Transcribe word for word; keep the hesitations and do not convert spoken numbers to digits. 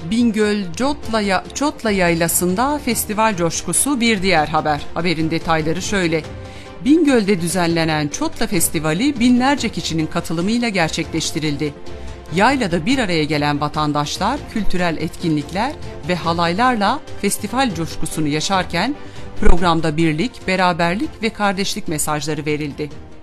Bingöl Cotla, Çotla Yaylası'nda festival coşkusu bir diğer haber. Haberin detayları şöyle. Bingöl'de düzenlenen Çotla Festivali binlerce kişinin katılımıyla gerçekleştirildi. Yaylada bir araya gelen vatandaşlar kültürel etkinlikler ve halaylarla festival coşkusunu yaşarken programda birlik, beraberlik ve kardeşlik mesajları verildi.